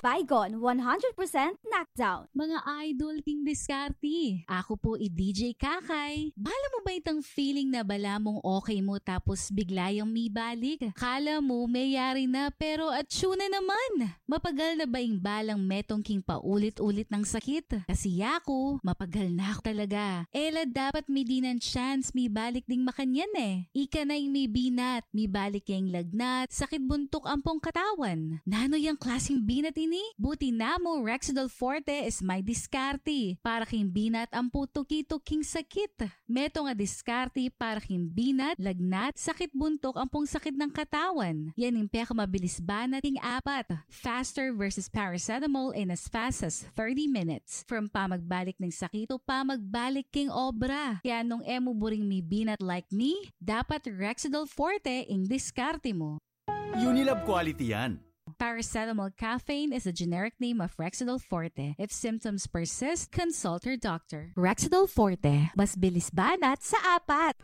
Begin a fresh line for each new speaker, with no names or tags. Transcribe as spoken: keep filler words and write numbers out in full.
Baygon one hundred percent knockdown.
Mga idol king diskarte. Ako po i-D J Kakay. Bala mo ba itang feeling na bala mong okay mo tapos bigla yung may balik? Kala mo may yari na pero atsuna naman. Mapagal na ba yung balang metong king paulit-ulit ng sakit? Kasi ako, mapagal na ako talaga. Ela dapat may di ng chance may balik ding makanyan eh. Ika na yung may binat, may balik yung lagnat, sakit buntok ampong katawan. Nano yung klaseng binat ini? Buti na mo Rexidol Forte is my diskarte. Para king binat ang putuki-tuking sakit. Meto nga diskarte para king binat, lagnat, sakit buntok ampong sakit ng katawan. Yan yung peka mabilis banat king apat. Faster versus paracetamol in as fast as thirty minutes. From pamagbalik ng sakit o pamagbalik king obra. Kaya nung emo buring may binat like me, dapat Rexidol Forte ing diskarte mo.
Unilab quality yan.
Paracetamol caffeine is a generic name of Rexidol Forte. If symptoms persist, consult your doctor. Rexidol Forte, mas bilis banat sa apat.